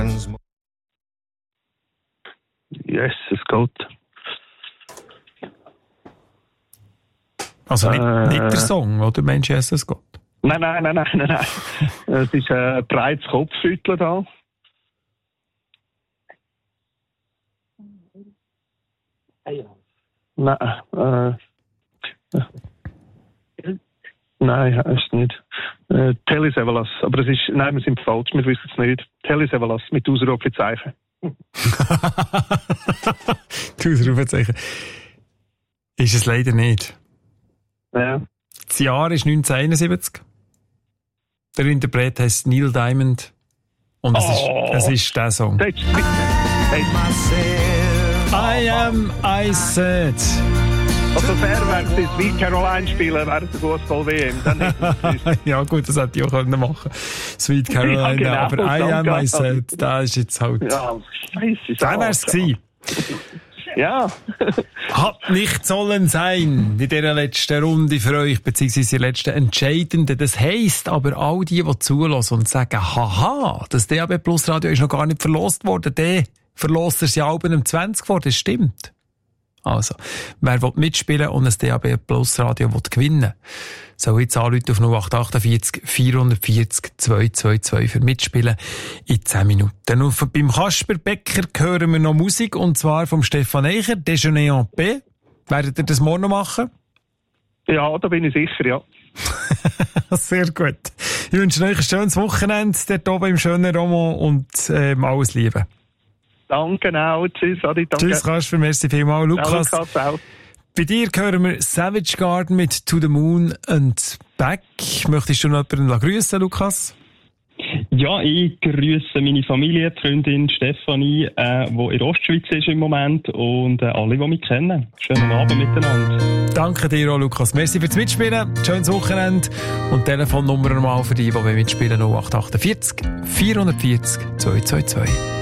Yes, es geht. Also nicht der Song, oder? Mensch, yes, es geht. Nein. Es ist ein breites Kopfschütteln da. Nein, ist nicht. Telesevelas. Aber es ist, nein, wir sind falsch, wir wissen es nicht. Telesevelas mit Ausrufezeichen. Die Ausrufezeichen. Ist es leider nicht. Ja. Das Jahr ist 1971. Der Interpret heißt Neil Diamond. Und es ist der Song. I am, I said. Also fair wäre es Sweet Caroline spielen während der Fußball-WM. Ja gut, das hätte ich auch machen können. Sweet Caroline, ja, genau, aber I am, I said. Da ist jetzt halt... Ja, scheisse. Da wäre es gewesen. Ja. Hat nicht sollen sein in dieser letzten Runde für euch, beziehungsweise die letzten Entscheidenden. Das heisst aber, all die zulassen und sagen, haha, das DAB Plus Radio ist noch gar nicht verlost worden, der verlost das Album am 20 vor, das stimmt. Also, wer will mitspielen und ein DAB Plus Radio will gewinnen, soll jetzt anrufen auf 0848 440 222 für mitspielen in 10 Minuten. Und beim Kasper Becker hören wir noch Musik, und zwar vom Stefan Eicher, Déjeuner en paix. Werdet ihr das morgen noch machen? Ja, da bin ich sicher, ja. Sehr gut. Ich wünsche euch ein schönes Wochenende dort oben im schönen Roman und alles Liebe. Danke auch. Tschüss, Adi. Danke. Tschüss, Kasper. Merci vielmals. Lukas, auch. Bei dir hören wir Savage Garden mit To the Moon and Back. Möchtest du noch jemanden grüßen, Lukas? Ja, ich grüße meine Familie, die Freundin Stefanie, die in der Ostschweiz ist im Moment, und alle, die mich kennen. Schönen Abend miteinander. Danke dir auch, Lukas. Merci fürs Mitspielen. Schönes Wochenende. Und Telefonnummer nochmal für die mitspielen: 0848 440 222.